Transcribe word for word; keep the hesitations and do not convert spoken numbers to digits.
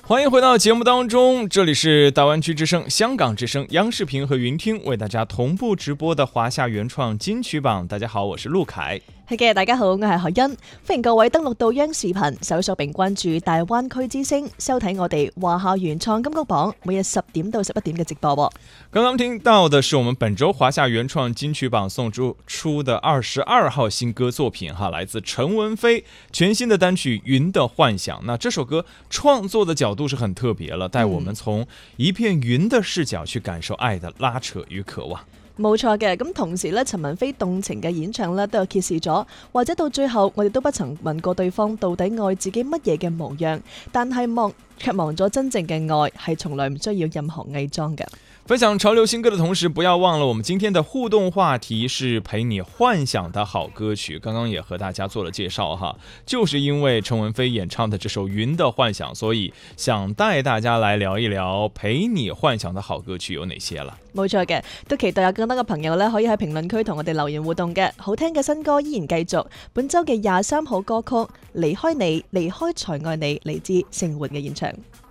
欢迎回到节目当中，这里是大湾区之声、香港之声、央视频和云聽為大家同步直播的華夏原創金曲榜。大家好，我是陸凱。 係嘅，大家好，我係何欣，歡迎各位登錄到央視頻，搜索並關注大灣區之聲，收睇我哋華夏原創金曲榜每日十點到十一點嘅直播。 剛剛聽到的是我們本周華夏原創金曲榜送出出的二十二號新歌作品哈，來自陳文飛全新的單曲《雲的幻想》。那這首歌創作的角度是很特別了，帶我們從一片雲的視角去感受愛的拉扯與渴望。 冇錯嘅，咁同時咧，陳文飛動情嘅演唱咧，都有揭示咗，或者到最後我哋都不曾問過對方到底愛自己乜嘢嘅模樣，但係忘卻忘咗真正嘅愛係從來唔需要任何偽裝嘅。 分享潮流新歌的同時，不要忘了我們今天的互動話題是陪你幻想的好歌曲。剛剛也和大家做了介紹哈，就是因為陳文飛演唱的這首《雲的幻想》，所以想帶大家來聊一聊陪你幻想的好歌曲有哪些了。 冇錯嘅，都期待有更多嘅朋友咧可以喺評論區同我哋留言互動嘅。好聽嘅新歌依然繼續，本周嘅廿三號歌曲《離開你，離開才愛你》嚟自成活嘅演唱。